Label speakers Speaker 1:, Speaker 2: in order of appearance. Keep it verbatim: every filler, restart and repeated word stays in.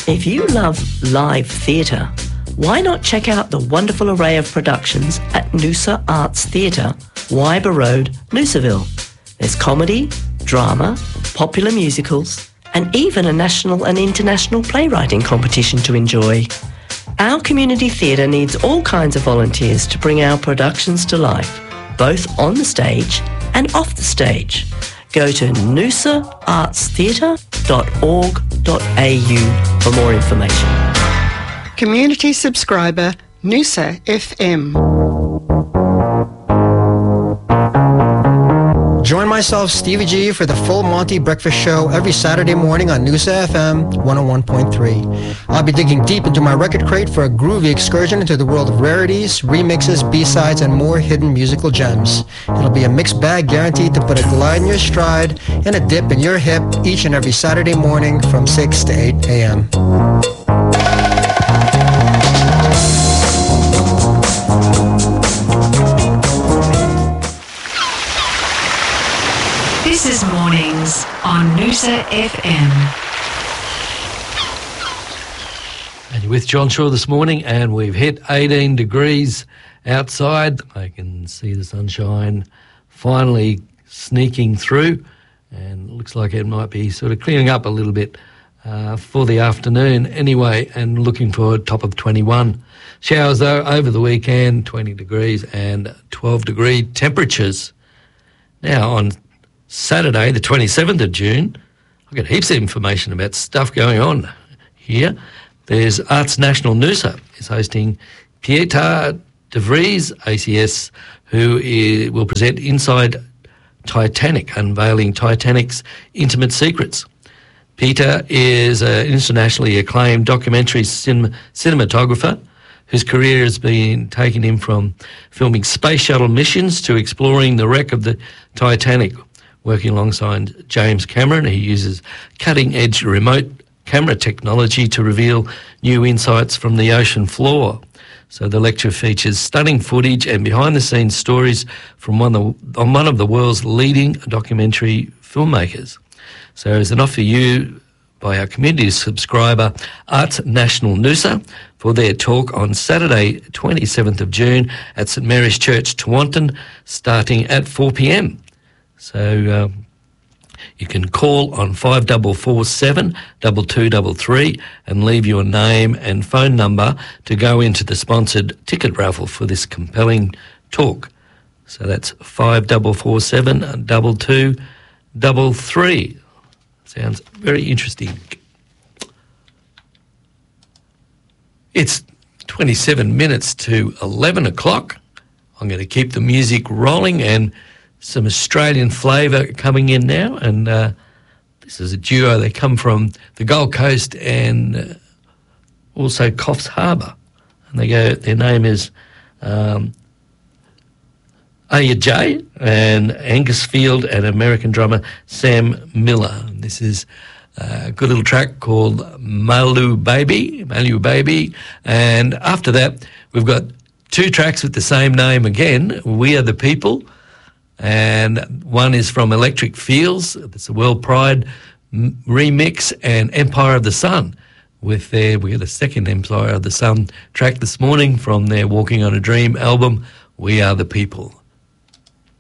Speaker 1: If you love live theatre, why not check out the wonderful array of productions at Noosa Arts Theatre, Wyber Road, Noosaville. There's comedy, drama, popular musicals, and even a national and international playwriting competition to enjoy. Our community theatre needs all kinds of volunteers to bring our productions to life, both on the stage and off the stage. Go to noosa arts theatre dot org dot a u for more information.
Speaker 2: Community subscriber Noosa F M.
Speaker 3: Join myself, Stevie G, for the Full Monty Breakfast Show every Saturday morning on Noosa F M one oh one point three. I'll be digging deep into my record crate for a groovy excursion into the world of rarities, remixes, B-sides, and more hidden musical gems. It'll be a mixed bag guaranteed to put a glide in your stride and a dip in your hip each and every Saturday morning from six to eight a.m.
Speaker 4: This is Mornings on Noosa F M.
Speaker 5: And you're with John Shaw this morning, and we've hit eighteen degrees outside. I can see the sunshine finally sneaking through, and it looks like it might be sort of clearing up a little bit uh, for the afternoon anyway, and looking for a top of twenty-one. Showers, though, over the weekend, twenty degrees and twelve degree temperatures. Now, on Saturday, the twenty-seventh of June, I've got heaps of information about stuff going on here. There's Arts National Noosa is hosting Pieter de Vries, A C S, who is, will present Inside Titanic, unveiling Titanic's intimate secrets. Pieter is an internationally acclaimed documentary cin- cinematographer whose career has been taking him from filming space shuttle missions to exploring the wreck of the Titanic. Working alongside James Cameron, he uses cutting-edge remote camera technology to reveal new insights from the ocean floor. So the lecture features stunning footage and behind-the-scenes stories from one of the, on one of the world's leading documentary filmmakers. So there's an offer you by our community subscriber, Arts National Noosa, for their talk on Saturday, twenty-seventh of June at St Mary's Church, Tewantin, starting at four p.m. So um, you can call on five four four seven, two two three three and leave your name and phone number to go into the sponsored ticket raffle for this compelling talk. So that's five four four seven, two two three three. Sounds very interesting. It's twenty-seven minutes to eleven o'clock. I'm going to keep the music rolling and some Australian flavour coming in now, and uh, this is a duo. They come from the Gold Coast and uh, also Coffs Harbour, and they go. Their name is um, Aya J and Angus Field and American drummer Sam Miller. This is a good little track called Malu Baby, Malu Baby, and after that we've got two tracks with the same name again. We Are the People. And one is from Electric Fields, it's a World Pride m- remix, and Empire of the Sun. With their, we got a second Empire of the Sun track this morning from their Walking on a Dream album, We Are the People.